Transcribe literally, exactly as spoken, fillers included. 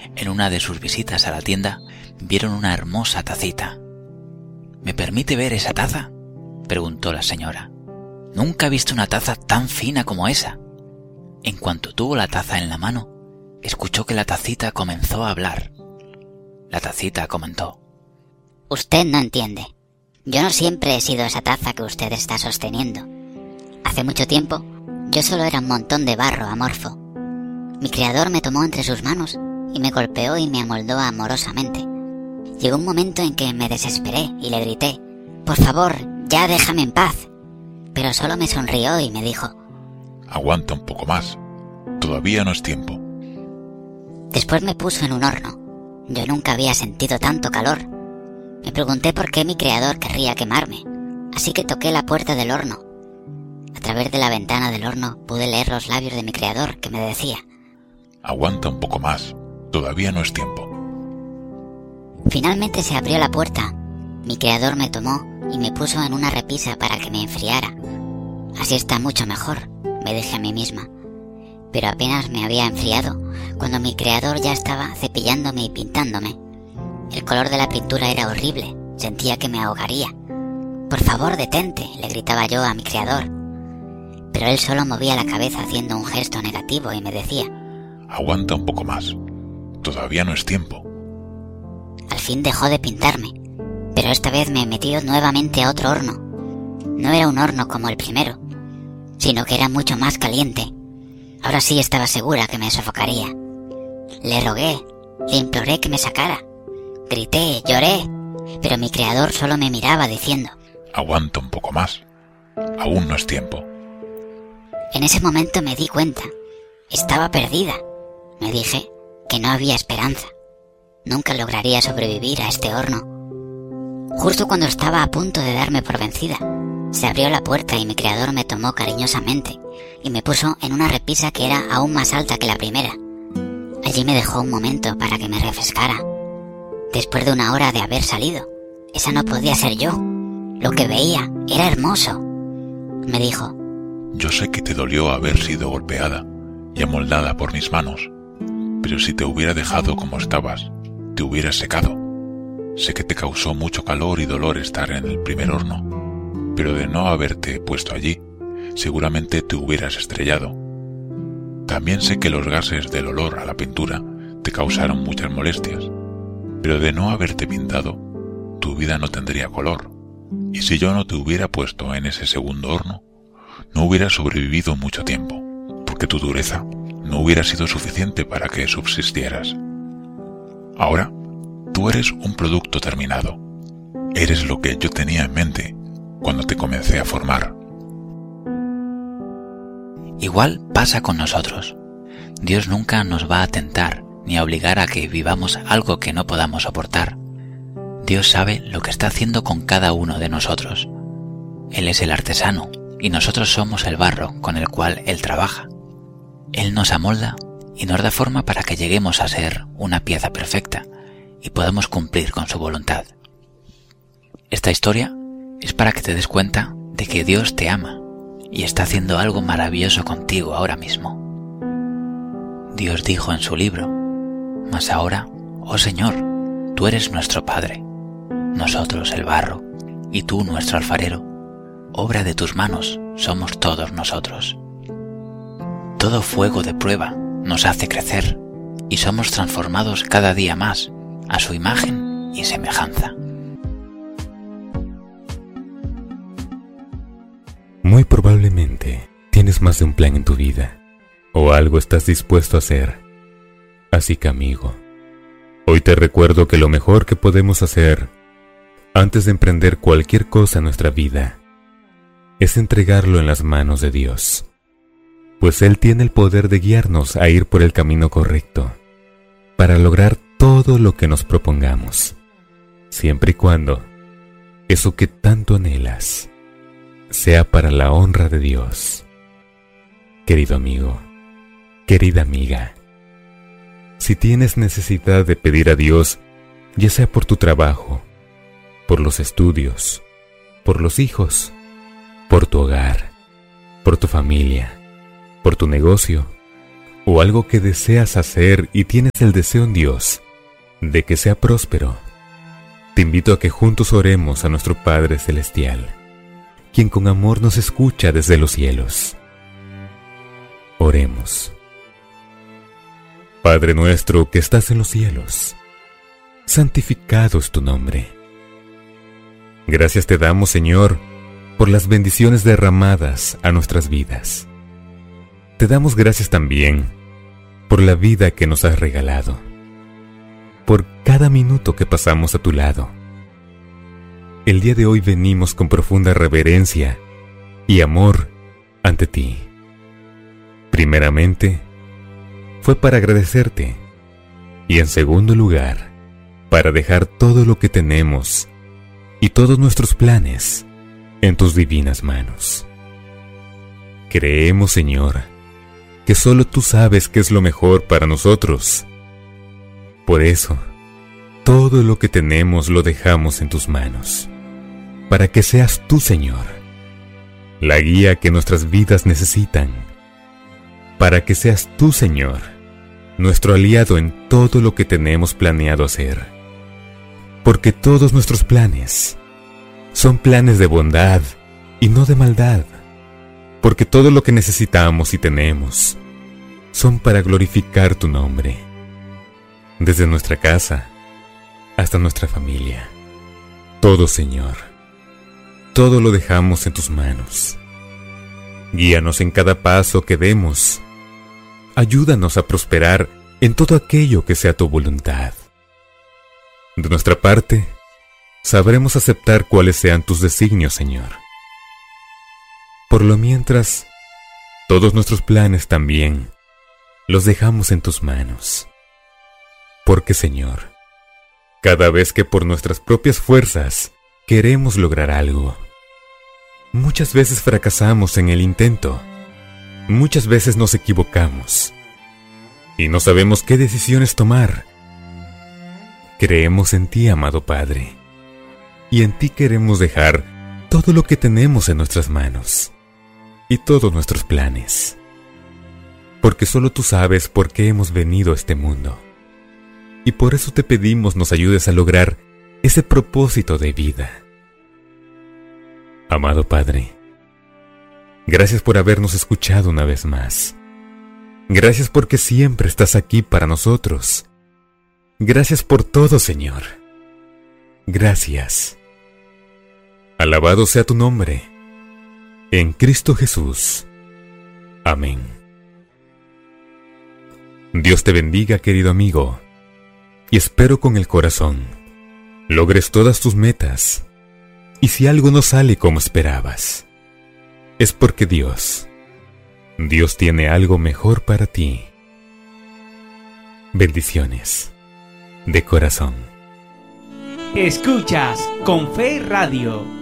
en una de sus visitas a la tienda, vieron una hermosa tacita. ¿Me permite ver esa taza?, preguntó la señora. Nunca he visto una taza tan fina como esa. En cuanto tuvo la taza en la mano, escuchó que la tacita comenzó a hablar. La tacita comentó: Usted no entiende. Yo no siempre he sido esa taza que usted está sosteniendo. Hace mucho tiempo, yo solo era un montón de barro amorfo. Mi creador me tomó entre sus manos y me golpeó y me amoldó amorosamente. Llegó un momento en que me desesperé y le grité: «Por favor, ya déjame en paz». Pero solo me sonrió y me dijo: «Aguanta un poco más. Todavía no es tiempo». Después me puso en un horno. Yo nunca había sentido tanto calor. Me pregunté por qué mi creador querría quemarme, así que toqué la puerta del horno. A través de la ventana del horno pude leer los labios de mi creador, que me decía: «Aguanta un poco más. Todavía no es tiempo». Finalmente se abrió la puerta. Mi creador me tomó y me puso en una repisa para que me enfriara. Así está mucho mejor, me dije a mí misma. Pero apenas me había enfriado cuando mi creador ya estaba cepillándome y pintándome. El color de la pintura era horrible, sentía que me ahogaría. «Por favor, detente», le gritaba yo a mi creador. Pero él solo movía la cabeza haciendo un gesto negativo y me decía: «Aguanta un poco más. Todavía no es tiempo». Al fin dejó de pintarme, pero esta vez me metió nuevamente a otro horno. No era un horno como el primero, sino que era mucho más caliente. Ahora sí estaba segura que me sofocaría. Le rogué, le imploré que me sacara. Grité, lloré, pero mi creador solo me miraba diciendo: «Aguanta un poco más. Aún no es tiempo». En ese momento me di cuenta. Estaba perdida. Me dije que no había esperanza. Nunca lograría sobrevivir a este horno. Justo cuando estaba a punto de darme por vencida, se abrió la puerta y mi creador me tomó cariñosamente y me puso en una repisa que era aún más alta que la primera. Allí me dejó un momento para que me refrescara. Después de una hora de haber salido, esa no podía ser yo. Lo que veía era hermoso. Me dijo: «Yo sé que te dolió haber sido golpeada y amoldada por mis manos, pero si te hubiera dejado como estabas, te hubieras secado. Sé que te causó mucho calor y dolor estar en el primer horno, pero de no haberte puesto allí, seguramente te hubieras estrellado. También sé que los gases del olor a la pintura te causaron muchas molestias, pero de no haberte pintado, tu vida no tendría color, y si yo no te hubiera puesto en ese segundo horno, no hubieras sobrevivido mucho tiempo, porque tu dureza no hubiera sido suficiente para que subsistieras. Ahora, tú eres un producto terminado. Eres lo que yo tenía en mente cuando te comencé a formar». Igual pasa con nosotros. Dios nunca nos va a tentar ni a obligar a que vivamos algo que no podamos soportar. Dios sabe lo que está haciendo con cada uno de nosotros. Él es el artesano y nosotros somos el barro con el cual Él trabaja. Él nos amolda y nos da forma para que lleguemos a ser una pieza perfecta y podamos cumplir con su voluntad. Esta historia es para que te des cuenta de que Dios te ama y está haciendo algo maravilloso contigo ahora mismo. Dios dijo en su libro: «Mas ahora, oh Señor, tú eres nuestro Padre, nosotros el barro, y tú nuestro alfarero, obra de tus manos somos todos nosotros». Todo fuego de prueba nos hace crecer y somos transformados cada día más a su imagen y semejanza. Muy probablemente tienes más de un plan en tu vida, o algo estás dispuesto a hacer. Así que, amigo, hoy te recuerdo que lo mejor que podemos hacer antes de emprender cualquier cosa en nuestra vida es entregarlo en las manos de Dios, pues Él tiene el poder de guiarnos a ir por el camino correcto para lograr todo lo que nos propongamos, siempre y cuando eso que tanto anhelas sea para la honra de Dios. Querido amigo, querida amiga, si tienes necesidad de pedir a Dios, ya sea por tu trabajo, por los estudios, por los hijos, por tu hogar, por tu familia, por tu negocio o algo que deseas hacer y tienes el deseo en Dios de que sea próspero, te invito a que juntos oremos a nuestro Padre Celestial, quien con amor nos escucha desde los cielos. Oremos. Padre nuestro que estás en los cielos, santificado es tu nombre. Gracias te damos, Señor, por las bendiciones derramadas a nuestras vidas. Te damos gracias también por la vida que nos has regalado, por cada minuto que pasamos a tu lado. El día de hoy venimos con profunda reverencia y amor ante ti. Primeramente, fue para agradecerte, y en segundo lugar, para dejar todo lo que tenemos y todos nuestros planes en tus divinas manos. Creemos, Señor, que solo tú sabes qué es lo mejor para nosotros. Por eso, todo lo que tenemos lo dejamos en tus manos, para que seas tú, Señor, la guía que nuestras vidas necesitan, para que seas tú, Señor, nuestro aliado en todo lo que tenemos planeado hacer. Porque todos nuestros planes son planes de bondad y no de maldad. Porque todo lo que necesitamos y tenemos son para glorificar tu nombre. Desde nuestra casa hasta nuestra familia. Todo, Señor, todo lo dejamos en tus manos. Guíanos en cada paso que demos. Ayúdanos a prosperar en todo aquello que sea tu voluntad. De nuestra parte, sabremos aceptar cuáles sean tus designios, Señor. Por lo mientras, todos nuestros planes también los dejamos en tus manos. Porque, Señor, cada vez que por nuestras propias fuerzas queremos lograr algo, muchas veces fracasamos en el intento. Muchas veces nos equivocamos y no sabemos qué decisiones tomar. Creemos en ti, amado Padre, y en ti queremos dejar todo lo que tenemos en nuestras manos y todos nuestros planes, porque solo tú sabes por qué hemos venido a este mundo, y por eso te pedimos nos ayudes a lograr ese propósito de vida. Amado Padre, gracias por habernos escuchado una vez más. Gracias porque siempre estás aquí para nosotros. Gracias por todo, Señor. Gracias. Alabado sea tu nombre. En Cristo Jesús. Amén. Dios te bendiga, querido amigo, y espero con el corazón logres todas tus metas, y si algo no sale como esperabas, es porque Dios, Dios tiene algo mejor para ti. Bendiciones de corazón. Escuchas Con Fe Radio.